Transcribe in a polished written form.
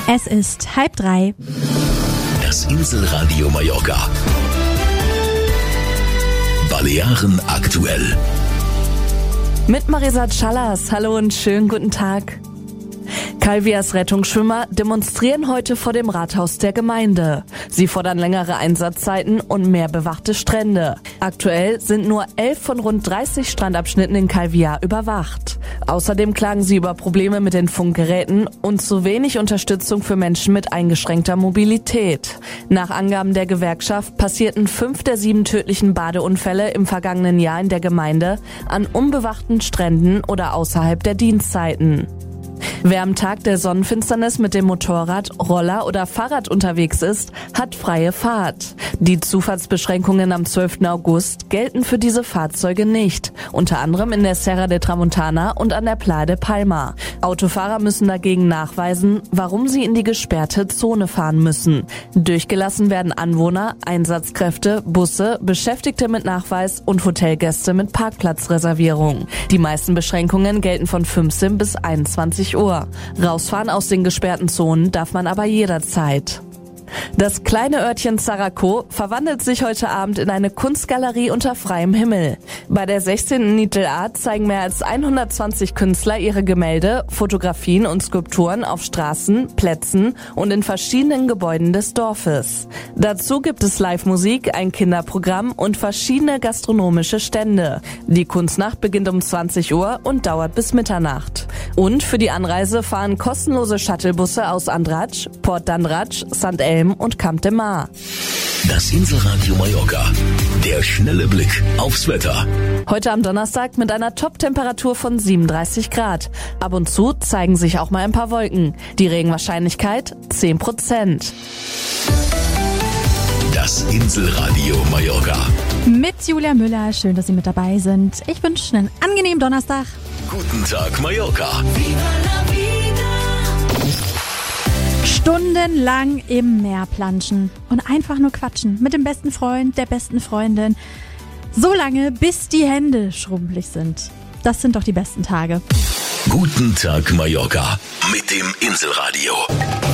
Es ist 2:30. Das Inselradio Mallorca. Balearen aktuell. Mit Marisa Callas. Hallo und schönen guten Tag. Calvias Rettungsschwimmer demonstrieren heute vor dem Rathaus der Gemeinde. Sie fordern längere Einsatzzeiten und mehr bewachte Strände. Aktuell sind nur 11 von rund 30 Strandabschnitten in Calvia überwacht. Außerdem klagen sie über Probleme mit den Funkgeräten und zu wenig Unterstützung für Menschen mit eingeschränkter Mobilität. Nach Angaben der Gewerkschaft passierten 5 der 7 tödlichen Badeunfälle im vergangenen Jahr in der Gemeinde an unbewachten Stränden oder außerhalb der Dienstzeiten. Wer am Tag der Sonnenfinsternis mit dem Motorrad, Roller oder Fahrrad unterwegs ist, hat freie Fahrt. Die Zufahrtsbeschränkungen am 12. August gelten für diese Fahrzeuge nicht, unter anderem in der Serra de Tramontana und an der Playa de Palma. Autofahrer müssen dagegen nachweisen, warum sie in die gesperrte Zone fahren müssen. Durchgelassen werden Anwohner, Einsatzkräfte, Busse, Beschäftigte mit Nachweis und Hotelgäste mit Parkplatzreservierung. Die meisten Beschränkungen gelten von 15 bis 21 Uhr. Rausfahren aus den gesperrten Zonen darf man aber jederzeit. Das kleine Örtchen Zaraco verwandelt sich heute Abend in eine Kunstgalerie unter freiem Himmel. Bei der 16. Nitl Art zeigen mehr als 120 Künstler ihre Gemälde, Fotografien und Skulpturen auf Straßen, Plätzen und in verschiedenen Gebäuden des Dorfes. Dazu gibt es Live-Musik, ein Kinderprogramm und verschiedene gastronomische Stände. Die Kunstnacht beginnt um 20 Uhr und dauert bis Mitternacht. Und für die Anreise fahren kostenlose Shuttlebusse aus Andratx, Port d'Andratx, St. Elm und Camp de Mar. Das Inselradio Mallorca. Der schnelle Blick aufs Wetter. Heute am Donnerstag mit einer Top-Temperatur von 37 Grad. Ab und zu zeigen sich auch mal ein paar Wolken. Die Regenwahrscheinlichkeit 10%. Das Inselradio Mallorca. Mit Julia Müller. Schön, dass Sie mit dabei sind. Ich wünsche einen angenehmen Donnerstag. Guten Tag, Mallorca. Stundenlang im Meer planschen und einfach nur quatschen mit dem besten Freund, der besten Freundin. So lange, bis die Hände schrumpelig sind. Das sind doch die besten Tage. Guten Tag, Mallorca. Mit dem Inselradio.